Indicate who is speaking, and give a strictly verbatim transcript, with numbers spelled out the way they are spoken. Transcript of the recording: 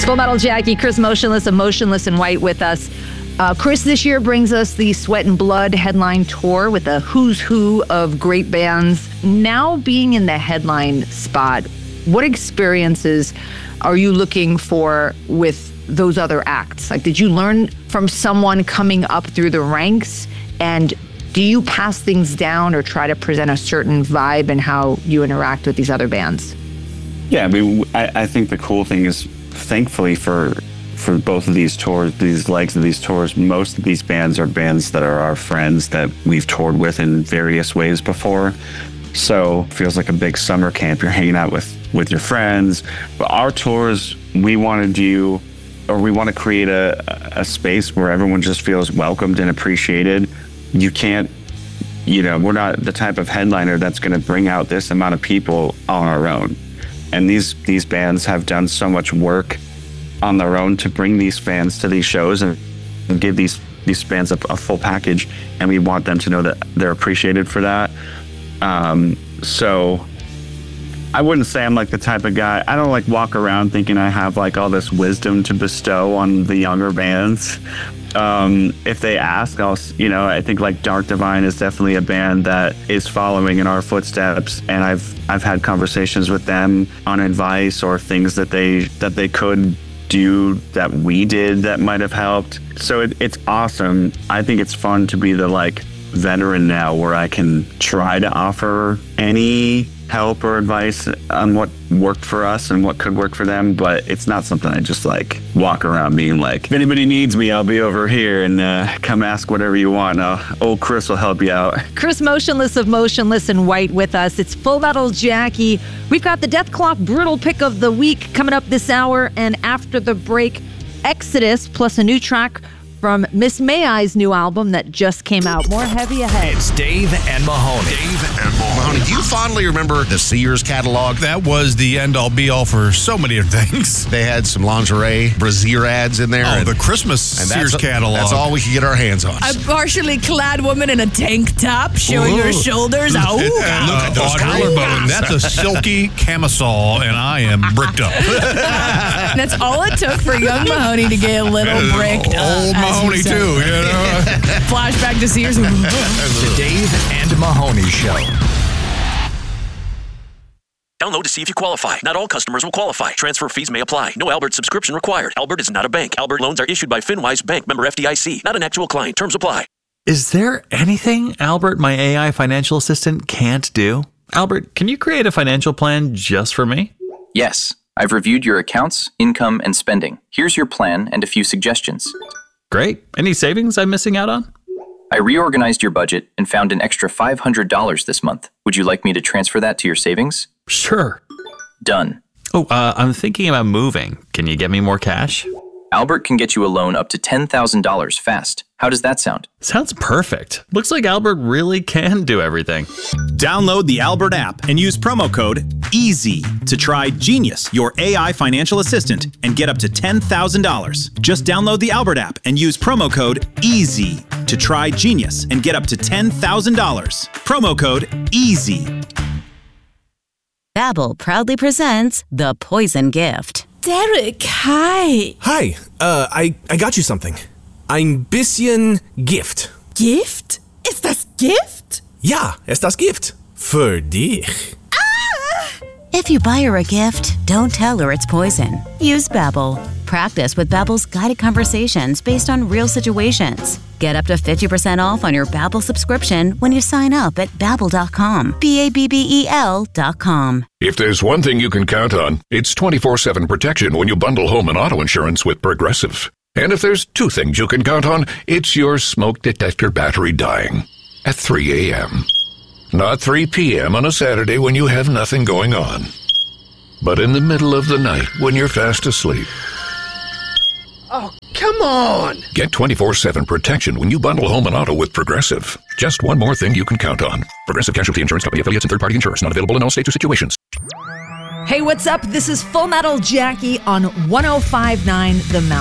Speaker 1: Full Metal Jackie, Chris Motionless, Emotionless in White with us. Uh, Chris this year brings us the Sweat and Blood headline tour with a who's who of great bands. Now being in the headline spot, what experiences are you looking for with those other acts? Like, did you learn from someone coming up through the ranks? And do you pass things down or try to present a certain vibe in how you interact with these other bands?
Speaker 2: Yeah, I mean, I, I think the cool thing is, thankfully for for both of these tours, these legs of these tours, most of these bands are bands that are our friends that we've toured with in various ways before. So it feels like a big summer camp. You're hanging out with, with your friends. But our tours, we want to do, or we want to create a, a space where everyone just feels welcomed and appreciated. You can't, you know, we're not the type of headliner that's going to bring out this amount of people on our own. And these these bands have done so much work on their own to bring these fans to these shows and, and give these these bands a, a full package, and we want them to know that they're appreciated for that. Um, so I wouldn't say I'm like the type of guy, I don't like walk around thinking I have like all this wisdom to bestow on the younger bands. Um, if they ask, I'll, you know, I think like Dark Divine is definitely a band that is following in our footsteps, and I've I've had conversations with them on advice or things that they that they could do that we did that might have helped. So it, it's awesome. I think it's fun to be the like veteran now where I can try to offer any help or advice on what worked for us and what could work for them, but it's not something I just like walk around being like, if anybody needs me, I'll be over here and uh, come ask whatever you want. Uh, old Chris will help you out.
Speaker 1: Chris Motionless of Motionless in White with us. It's Full Metal Jackie. We've got the Death Clock Brutal Pick of the Week coming up this hour, and after the break, Exodus plus a new track from Miss May I's new album that just came out. More Heavy Ahead.
Speaker 3: It's Dave and Mahoney. Dave and Mahoney.
Speaker 4: Do you fondly remember the Sears catalog?
Speaker 5: That was the end-all, be-all for so many things.
Speaker 4: They had some lingerie, brassiere ads in there.
Speaker 5: Oh,
Speaker 4: and,
Speaker 5: the Christmas
Speaker 4: and
Speaker 5: Sears
Speaker 4: that's,
Speaker 5: catalog.
Speaker 4: That's all we could get our hands on.
Speaker 6: A partially clad woman in a tank top showing
Speaker 5: Ooh.
Speaker 6: her shoulders. Oh,
Speaker 5: And,
Speaker 6: God.
Speaker 5: uh,
Speaker 4: at those
Speaker 5: on
Speaker 4: collarbones.
Speaker 5: collarbone. That's a silky camisole, and I am bricked up.
Speaker 6: That's all it took for young Mahoney to get a little bricked up.
Speaker 5: Old
Speaker 6: as
Speaker 5: Mahoney,
Speaker 6: you said.
Speaker 5: too, you know.
Speaker 6: Flashback to Sears.
Speaker 3: The Dave and Mahoney Show.
Speaker 7: Download to see if you qualify. Not all customers will qualify. Transfer fees may apply. No Albert subscription required. Albert is not a bank. Albert loans are issued by FinWise Bank, member F D I C. Not an actual client. Terms apply.
Speaker 8: Is there anything Albert, my A I financial assistant, can't do? Albert, can you create a financial plan just for me?
Speaker 9: Yes. I've reviewed your accounts, income, and spending. Here's your plan and a few suggestions.
Speaker 8: Great. Any savings I'm missing out on?
Speaker 9: I reorganized your budget and found an extra five hundred dollars this month. Would you like me to transfer that to your savings?
Speaker 8: Sure.
Speaker 9: Done.
Speaker 8: Oh, uh, I'm thinking about moving. Can you get me more cash?
Speaker 9: Albert can get you a loan up to ten thousand dollars fast. How does that sound?
Speaker 8: Sounds perfect. Looks like Albert really can do everything.
Speaker 10: Download the Albert app and use promo code EASY to try Genius, your A I financial assistant, and get up to ten thousand dollars. Just download the Albert app and use promo code EASY to try Genius and get up to ten thousand dollars. Promo code EASY.
Speaker 11: Babbel proudly presents The Poison Gift.
Speaker 6: Derek, hi.
Speaker 12: Hi, uh, I, I got you something. Ein bisschen Gift.
Speaker 6: Gift? Ist das Gift?
Speaker 12: Ja, ist das Gift. Für dich.
Speaker 11: If you buy her a gift, don't tell her it's poison. Use Babbel. Practice with Babbel's guided conversations based on real situations. Get up to fifty percent off on your Babbel subscription when you sign up at babbel dot com. B A B B E L dot com.
Speaker 13: If there's one thing you can count on, it's twenty-four seven protection when you bundle home and auto insurance with Progressive. And if there's two things you can count on, it's your smoke detector battery dying at three a.m. Not three p.m. on a Saturday when you have nothing going on, but in the middle of the night when you're fast asleep.
Speaker 14: Oh, come on!
Speaker 13: Get twenty-four seven protection when you bundle home and auto with Progressive. Just one more thing you can count on. Progressive Casualty Insurance Company, affiliates, and third-party insurers. Not available in all states or situations.
Speaker 1: Hey, what's up? This is Full Metal Jackie on one oh five point nine The Mountain.